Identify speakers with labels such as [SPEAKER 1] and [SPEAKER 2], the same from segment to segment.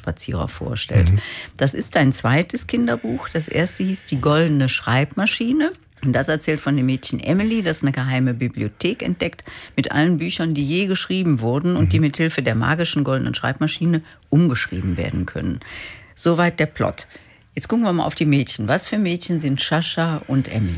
[SPEAKER 1] Buchspazierer vorstellt. Das ist dein zweites Kinderbuch. Das erste hieß Die goldene Schreibmaschine. Und das erzählt von dem Mädchen Emily, das eine geheime Bibliothek entdeckt mit allen Büchern, die je geschrieben wurden und die mithilfe der magischen goldenen Schreibmaschine umgeschrieben werden können. Soweit der Plot. Jetzt gucken wir mal auf die Mädchen. Was für Mädchen sind Sascha und Emily?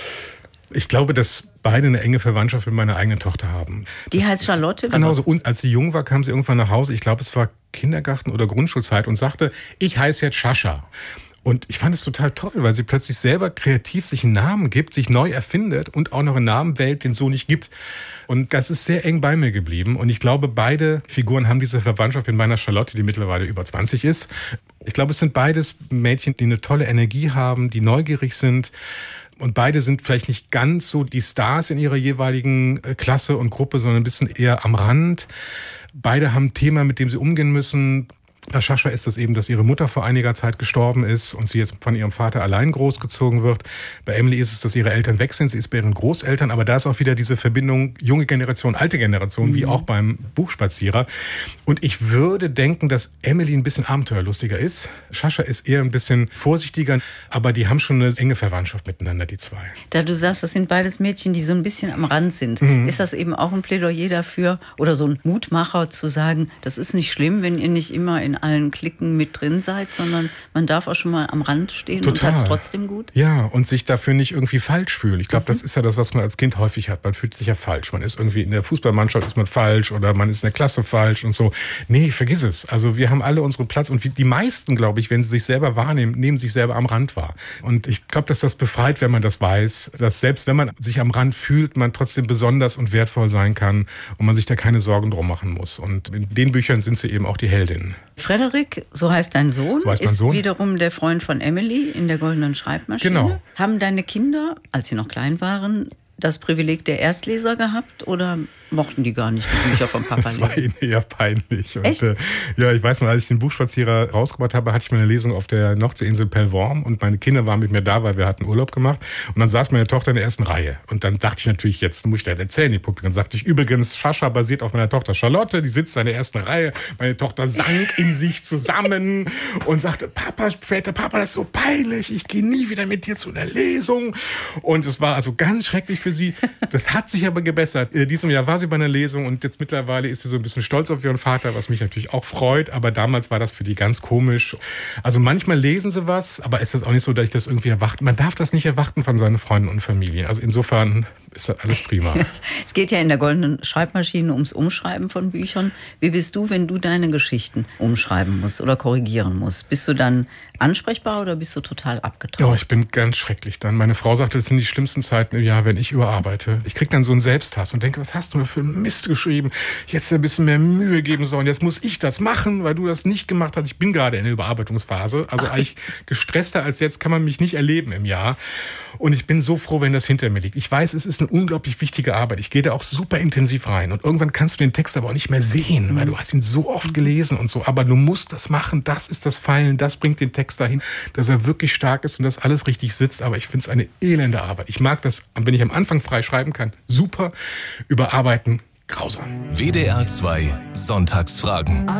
[SPEAKER 2] Ich glaube, dass beide eine enge Verwandtschaft mit meiner eigenen Tochter haben.
[SPEAKER 1] Die heißt Charlotte?
[SPEAKER 2] Genau so. Und als sie jung war, kam sie irgendwann nach Hause. Ich glaube, es war Kindergarten oder Grundschulzeit und sagte, ich heiße jetzt Sascha. Und ich fand es total toll, weil sie plötzlich selber kreativ sich einen Namen gibt, sich neu erfindet und auch noch einen Namen wählt, den es so nicht gibt. Und das ist sehr eng bei mir geblieben. Und ich glaube, beide Figuren haben diese Verwandtschaft mit meiner Charlotte, die mittlerweile über 20 ist. Ich glaube, es sind beides Mädchen, die eine tolle Energie haben, die neugierig sind. Und beide sind vielleicht nicht ganz so die Stars in ihrer jeweiligen Klasse und Gruppe, sondern ein bisschen eher am Rand. Beide haben ein Thema, mit dem sie umgehen müssen. Bei Sascha ist es eben, dass ihre Mutter vor einiger Zeit gestorben ist und sie jetzt von ihrem Vater allein großgezogen wird. Bei Emily ist es, dass ihre Eltern weg sind. Sie ist bei ihren Großeltern. Aber da ist auch wieder diese Verbindung junge Generation, alte Generation, wie auch beim Buchspazierer. Und ich würde denken, dass Emily ein bisschen abenteuerlustiger ist. Sascha ist eher ein bisschen vorsichtiger. Aber die haben schon eine enge Verwandtschaft miteinander, die zwei.
[SPEAKER 1] Da du sagst, das sind beides Mädchen, die so ein bisschen am Rand sind. Ist das eben auch ein Plädoyer dafür oder so ein Mutmacher zu sagen, das ist nicht schlimm, wenn ihr nicht immer in allen Klicken mit drin seid, sondern man darf auch schon mal am Rand stehen und hat es trotzdem gut?
[SPEAKER 2] Ja, und sich dafür nicht irgendwie falsch fühlen. Ich glaube, das ist ja das, was man als Kind häufig hat. Man fühlt sich ja falsch. Man ist irgendwie in der Fußballmannschaft ist man falsch oder man ist in der Klasse falsch und so. Nee, vergiss es. Also wir haben alle unseren Platz und die meisten, glaube ich, wenn sie sich selber wahrnehmen, nehmen sich selber am Rand wahr. Und ich glaube, dass das befreit, wenn man das weiß, dass selbst wenn man sich am Rand fühlt, man trotzdem besonders und wertvoll sein kann und man sich da keine Sorgen drum machen muss. Und in den Büchern sind sie eben auch die Heldinnen.
[SPEAKER 1] Frederik, so heißt dein Sohn, ist wiederum der Freund von Emily in der goldenen Schreibmaschine.
[SPEAKER 2] Genau.
[SPEAKER 1] Haben deine Kinder, als sie noch klein waren, das Privileg der Erstleser gehabt oder mochten die gar nicht die Bücher vom Papa
[SPEAKER 2] Das
[SPEAKER 1] lesen?
[SPEAKER 2] war ihnen eher peinlich.
[SPEAKER 1] Echt?
[SPEAKER 2] Und, ja, ich weiß noch, als ich den Buchspazierer rausgebracht habe, hatte ich mal eine Lesung auf der Nordseeinsel Pellworm und meine Kinder waren mit mir da, weil wir hatten Urlaub gemacht und dann saß meine Tochter in der ersten Reihe und dann dachte ich natürlich, jetzt muss ich das erzählen, die Publikum. Dann sagte ich, übrigens, Sascha basiert auf meiner Tochter Charlotte, die sitzt in der ersten Reihe. Meine Tochter sank in sich zusammen und sagte, Papa, das ist so peinlich, ich gehe nie wieder mit dir zu einer Lesung. Und es war also ganz schrecklich für sie. Das hat sich aber gebessert. In diesem Jahr war sie bei einer Lesung und jetzt mittlerweile ist sie so ein bisschen stolz auf ihren Vater, was mich natürlich auch freut, aber damals war das für die ganz komisch. Also manchmal lesen sie was, aber ist das auch nicht so, dass ich das irgendwie erwarte. Man darf das nicht erwarten von seinen Freunden und Familien. Also insofern ist das alles prima.
[SPEAKER 1] Es geht ja in der goldenen Schreibmaschine ums Umschreiben von Büchern. Wie bist du, wenn du deine Geschichten umschreiben musst oder korrigieren musst? Bist du dann ansprechbar oder bist du total abgetaucht?
[SPEAKER 2] Ja, ich bin ganz schrecklich dann. Meine Frau sagte, das sind die schlimmsten Zeiten im Jahr, wenn ich überarbeite. Ich kriege dann so einen Selbsthass und denke, was hast du für einen Mist geschrieben? Ich hätte dir ein bisschen mehr Mühe geben sollen. Jetzt muss ich das machen, weil du das nicht gemacht hast. Ich bin gerade in der Überarbeitungsphase. Also eigentlich gestresster als jetzt kann man mich nicht erleben im Jahr. Und ich bin so froh, wenn das hinter mir liegt. Ich weiß, es ist eine unglaublich wichtige Arbeit. Ich gehe da auch super intensiv rein. Und irgendwann kannst du den Text aber auch nicht mehr sehen, weil du hast ihn so oft gelesen und so. Aber du musst das machen. Das ist das Feilen. Das bringt den Text dahin, dass er wirklich stark ist und dass alles richtig sitzt. Aber ich finde es eine elende Arbeit. Ich mag das, wenn ich am Anfang frei schreiben kann, super. Überarbeiten, grausam.
[SPEAKER 3] WDR 2 Sonntagsfragen.